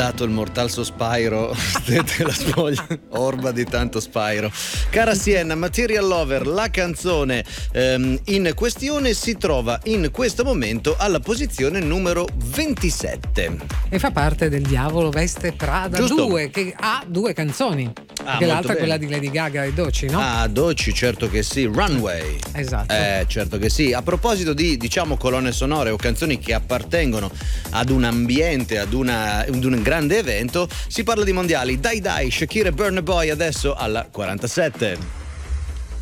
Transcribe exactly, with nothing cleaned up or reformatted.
saltato il mortal sospiro. Te la spoglia, orba di tanto Spyro. Cara Sienna, Material Lover, la canzone ehm, in questione si trova in questo momento alla posizione numero ventisette. E fa parte del Diavolo Veste Prada Giusto. due, che ha due canzoni. Ah, che molto l'altra è bene. quella di Lady Gaga e Doci, no? Ah, Doci, certo che sì. Runway. Esatto. Eh, certo che sì. A proposito di, diciamo, colonne sonore o canzoni che appartengono ad un ambiente, ad, una, ad un grande evento, si parla di mondiali. Dai dai, Shakira e Burna Boy adesso alla quarantasette.